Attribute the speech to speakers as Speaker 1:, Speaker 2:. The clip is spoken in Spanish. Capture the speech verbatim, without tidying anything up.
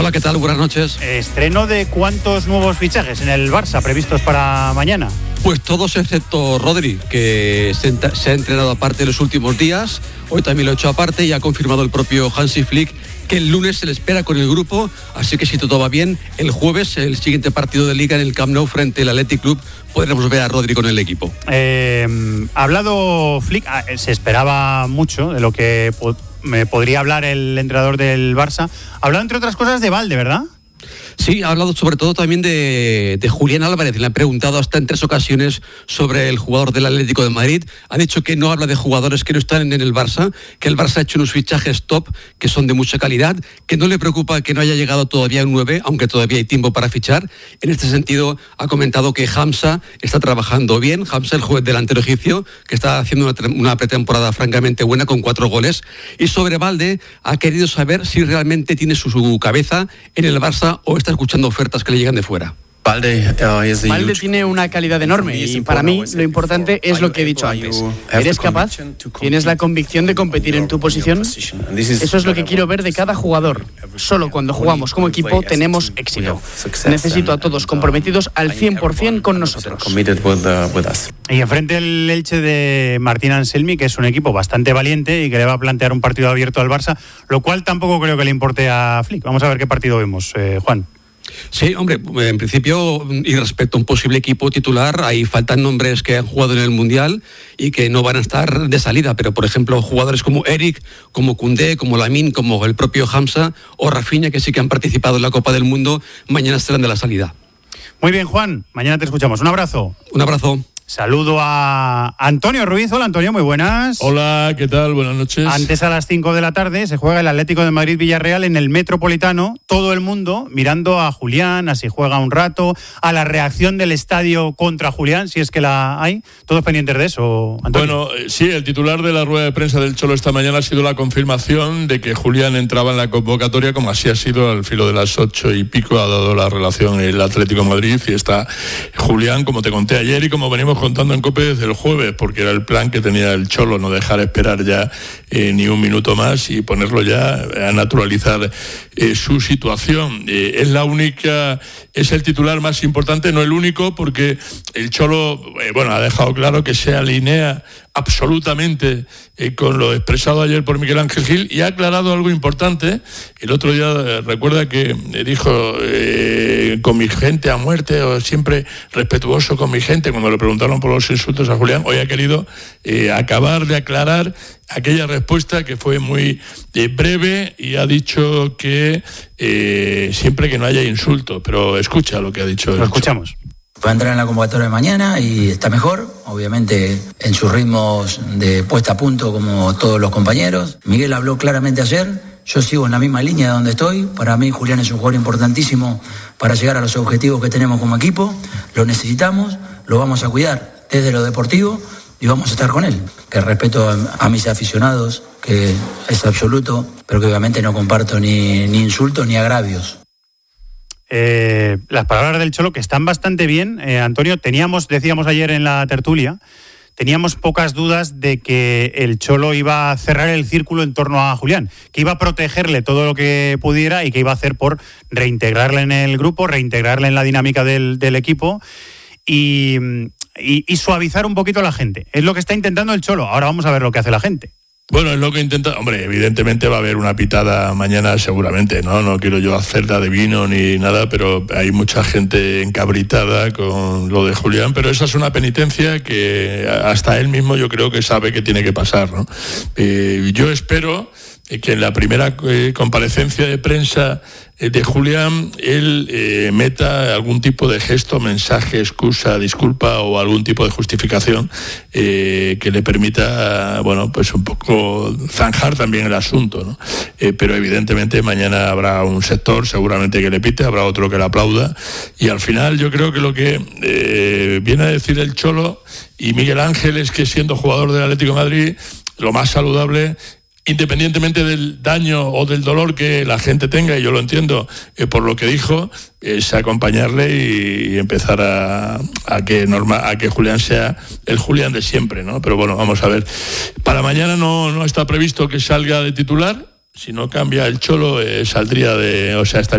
Speaker 1: Hola, ¿qué tal? Buenas noches.
Speaker 2: ¿Estreno de cuántos nuevos fichajes en el Barça previstos para mañana?
Speaker 1: Pues todos excepto Rodri, que se, se ha entrenado aparte en los últimos días. Hoy también lo ha hecho aparte y ha confirmado el propio Hansi Flick que el lunes se le espera con el grupo. Así que si todo va bien, el jueves, el siguiente partido de Liga en el Camp Nou frente al Athletic Club, podremos ver a Rodri con el equipo.
Speaker 2: Eh, ha hablado Flick, se esperaba mucho de lo que po- me podría hablar el entrenador del Barça. Ha hablado, entre otras cosas, de Valde, ¿verdad?
Speaker 1: Sí, ha hablado sobre todo también de, de Julián Álvarez. Le han preguntado hasta en tres ocasiones sobre el jugador del Atlético de Madrid. Ha dicho que no habla de jugadores que no están en el Barça, que el Barça ha hecho unos fichajes top, que son de mucha calidad, que no le preocupa que no haya llegado todavía un nueve, aunque todavía hay tiempo para fichar. En este sentido, ha comentado que Hamza está trabajando bien. Hamza, el juez delantero egipcio, que está haciendo una, una pretemporada francamente buena con cuatro goles. Y sobre Valde, ha querido saber si realmente tiene su, su cabeza en el Barça o está escuchando ofertas que le llegan de fuera.
Speaker 3: Valde, uh, Valde tiene una calidad enorme y para mí lo importante es lo que he dicho antes. ¿Eres capaz? ¿Tienes la convicción de competir en tu posición? Eso es lo que quiero ver de cada jugador. Solo cuando jugamos como equipo tenemos éxito. Necesito a todos comprometidos al cien por ciento con nosotros.
Speaker 2: Y enfrente el Elche de Martín Anselmi, que es un equipo bastante valiente y que le va a plantear un partido abierto al Barça, lo cual tampoco creo que le importe a Flick. Vamos a ver qué partido vemos, eh, Juan.
Speaker 1: Sí, hombre, en principio, y respecto a un posible equipo titular, ahí faltan nombres que han jugado en el Mundial y que no van a estar de salida, pero por ejemplo, jugadores como Eric, como Koundé, como Lamine, como el propio Hamza o Rafinha, que sí que han participado en la Copa del Mundo, mañana estarán de la salida.
Speaker 2: Muy bien, Juan, mañana te escuchamos. Un abrazo.
Speaker 1: Un abrazo.
Speaker 2: Saludo a Antonio Ruiz. Hola, Antonio, muy buenas.
Speaker 4: Hola, ¿qué tal? Buenas noches.
Speaker 2: Antes, a las cinco de la tarde, se juega el Atlético de Madrid-Villarreal en el Metropolitano. Todo el mundo mirando a Julián, a si juega un rato, a la reacción del estadio contra Julián, si es que la hay. Todos pendientes de eso, Antonio.
Speaker 4: Bueno, sí, el titular de la rueda de prensa del Cholo esta mañana ha sido la confirmación de que Julián entraba en la convocatoria, como así ha sido al filo de las ocho y pico, ha dado la relación el Atlético de Madrid y está Julián, como te conté ayer y como venimos contando en COPE desde el jueves, porque era el plan que tenía el Cholo, no dejar esperar ya eh, ni un minuto más y ponerlo ya a naturalizar eh, su situación. Eh, es la única, es el titular más importante, no el único, porque el Cholo, eh, bueno, ha dejado claro que se alinea absolutamente eh, con lo expresado ayer por Miguel Ángel Gil y ha aclarado algo importante. El otro día eh, recuerda que eh, dijo eh, con mi gente a muerte o siempre respetuoso con mi gente cuando le preguntaron por los insultos a Julián. Hoy ha querido eh, acabar de aclarar aquella respuesta que fue muy eh, breve y ha dicho que eh, siempre que no haya insultos, pero escucha lo que ha dicho.
Speaker 2: Lo escuchamos.
Speaker 5: Va a entrar en la convocatoria de mañana y está mejor, obviamente en sus ritmos de puesta a punto como todos los compañeros. Miguel habló claramente ayer, yo sigo en la misma línea de donde estoy. Para mí Julián es un jugador importantísimo para llegar a los objetivos que tenemos como equipo. Lo necesitamos, lo vamos a cuidar desde lo deportivo y vamos a estar con él. Que respeto a, a mis aficionados, que es absoluto, pero que obviamente no comparto ni, ni insultos ni agravios.
Speaker 2: Eh, las palabras del Cholo, que están bastante bien, eh, Antonio. Teníamos, decíamos ayer en la tertulia, teníamos pocas dudas de que el Cholo iba a cerrar el círculo en torno a Julián, que iba a protegerle todo lo que pudiera y que iba a hacer por reintegrarle en el grupo, reintegrarle en la dinámica del, del equipo y, y, y suavizar un poquito a la gente. Es lo que está intentando el Cholo. Ahora vamos a ver lo que hace la gente.
Speaker 4: Bueno, es lo que intenta, hombre, evidentemente va a haber una pitada mañana seguramente, ¿no? No quiero yo hacer de adivino ni nada, pero hay mucha gente encabritada con lo de Julián, pero esa es una penitencia que hasta él mismo yo creo que sabe que tiene que pasar, ¿no? Eh, yo espero que en la primera eh, comparecencia de prensa eh, de Julián él eh, meta algún tipo de gesto, mensaje, excusa, disculpa o algún tipo de justificación eh, que le permita, bueno, pues un poco zanjar también el asunto, ¿no? Eh, pero evidentemente mañana habrá un sector seguramente que le pite, habrá otro que le aplauda y al final yo creo que lo que eh, viene a decir el Cholo y Miguel Ángel es que siendo jugador del Atlético de Madrid lo más saludable, independientemente del daño o del dolor que la gente tenga, y yo lo entiendo eh, por lo que dijo, es acompañarle y, y empezar a, a que norma, a que Julián sea el Julián de siempre, ¿no? Pero bueno, vamos a ver. Para mañana no, no está previsto que salga de titular. Si no cambia el Cholo, eh, saldría de, o sea, estaría